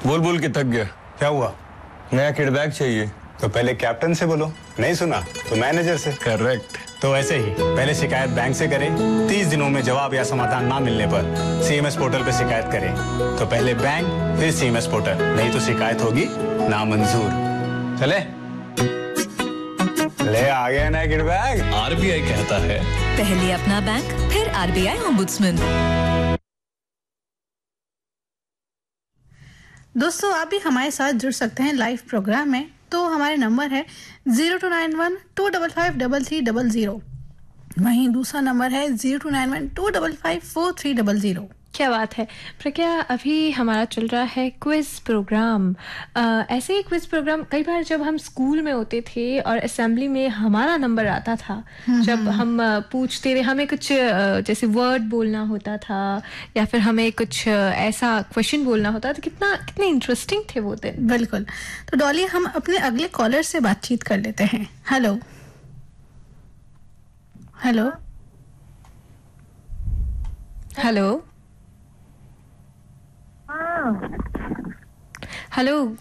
बोल बोल के थक गया। क्या हुआ? नया किड बैग चाहिए। तो पहले कैप्टन से बोलो, नहीं सुना तो मैनेजर से। करेक्ट। तो ऐसे ही पहले शिकायत बैंक से करें, 30 दिनों में जवाब या समाधान ना मिलने पर सीएमएस पोर्टल पे शिकायत करें। तो पहले बैंक फिर सीएमएस पोर्टल, नहीं तो शिकायत होगी नामंजूर। चले ले आ गया नया किड बैग। आरबीआई कहता है पहले अपना बैंक फिर आरबीआई ओम्बुड्समैन। दोस्तों आप भी हमारे साथ जुड़ सकते हैं लाइव प्रोग्राम में। तो हमारे नंबर है 0291-255-3300। वहीं दूसरा नंबर है 0291-255-4300। क्या बात है प्रज्ञा, अभी हमारा चल रहा है क्विज प्रोग्राम। ऐसे ही क्विज प्रोग्राम कई बार जब हम स्कूल में होते थे और असेंबली में हमारा नंबर आता था, जब हम पूछते थे, हमें कुछ जैसे वर्ड बोलना होता था या फिर हमें कुछ ऐसा क्वेश्चन बोलना होता था, कितने इंटरेस्टिंग थे वो दिन। बिल्कुल। तो डॉली, हम अपने अगले कॉलर से बातचीत कर लेते हैं। Hello hello hello hello,